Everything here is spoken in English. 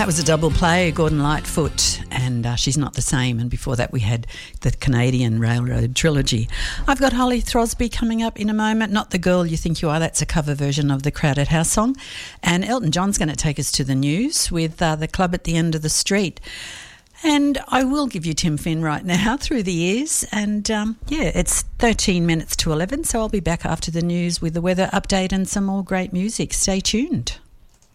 That was a double play, Gordon Lightfoot and She's Not the Same, and before that we had the Canadian Railroad Trilogy. I've got Holly Throsby coming up in a moment, Not the Girl You Think You Are, that's a cover version of the Crowded House song, and Elton John's going to take us to the news with the Club at the End of the Street. And I will give you Tim Finn right now through the years. And, it's 13 minutes to 11, so I'll be back after the news with the weather update and some more great music. Stay tuned.